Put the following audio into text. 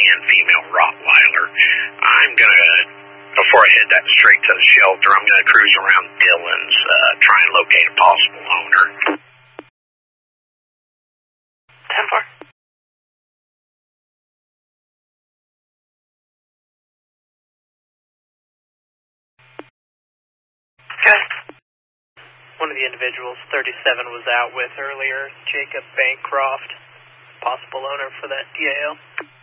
and female Rottweiler. I'm going to, before I head that straight to the shelter, I'm going to cruise around Dillon's, try and locate a possible owner. 10-4. Good. One of the individuals 37 was out with earlier, Jacob Bancroft, possible owner for that DAL.